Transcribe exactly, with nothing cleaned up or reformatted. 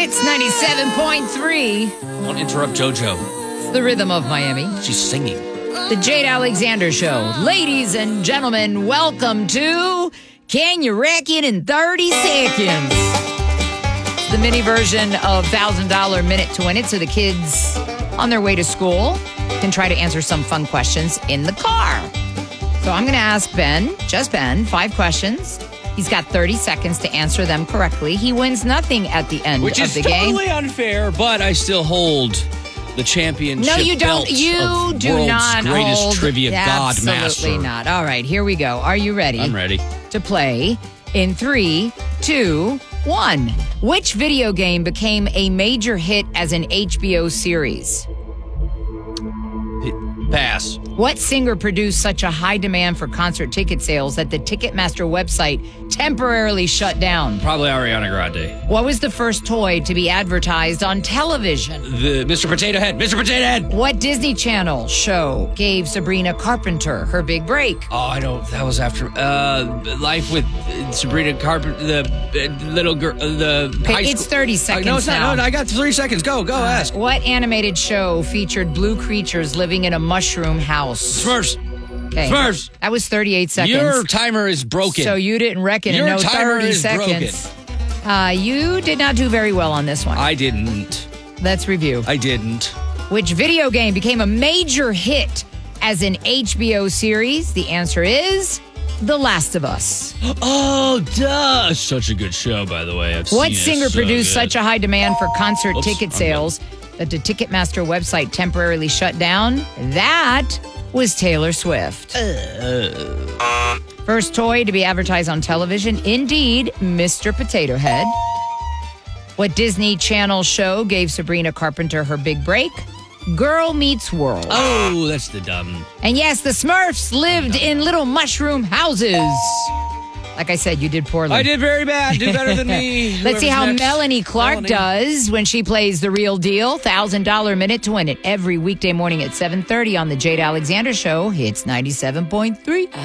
Hits ninety-seven point three. Don't interrupt JoJo. The rhythm of Miami. She's singing. The Jade Alexander Show. Ladies and gentlemen, welcome to Can You Wreck It in thirty seconds? It's the mini version of one thousand dollars Minute to Win It, so the kids on their way to school can try to answer some fun questions in the car. So I'm going to ask Ben, just Ben, five questions. He's got thirty seconds to answer them correctly. He wins nothing at the end Which of is the game. totally unfair, but I still hold the championship No, you don't. belt You of do world's not greatest hold. trivia god master. Absolutely not. All right, here we go. Are you ready? I'm ready. To play in three, two, one. Which video game became a major hit as an H B O series? Pass. What singer produced such a high demand for concert ticket sales that the Ticketmaster website temporarily shut down? Probably Ariana Grande. What was the first toy to be advertised on television? The Mister Potato Head. Mister Potato Head. What Disney Channel show gave Sabrina Carpenter her big break? Oh, I don't. That was after uh, Life with Sabrina Carpenter. The uh, little girl. The Okay, high it's school- thirty seconds Uh, no, it's not. now. No, I got three seconds. Go, go. ask. What animated show featured blue creatures living in a mushroom house? Smurfs. Okay. Smurfs. That was thirty-eight seconds. Your timer is broken. So you didn't reckon in Your no timer thirty is seconds. Uh, you did not do very well on this one. I didn't. Let's review. I didn't. Which video game became a major hit as an H B O series? The answer is The Last of Us. Oh, duh. Such a good show, by the way. I've What seen singer it. So produced good. such a high demand for concert Oops, ticket I'm sales that the Ticketmaster website temporarily shut down? That was Taylor Swift. Uh, First toy to be advertised on television? Indeed, Mister Potato Head. What Disney Channel show gave Sabrina Carpenter her big break? Girl Meets World. oh, that's the dumb. And yes, the Smurfs lived in little mushroom houses. Like I said, you did poorly. I did very bad. Do better than me. Let's see how Whoever's next. Melanie Clark Melanie. does when she plays The Real Deal. one thousand dollars Minute to Win It every weekday morning at seven thirty on The Jade Alexander Show. Hits ninety-seven point three.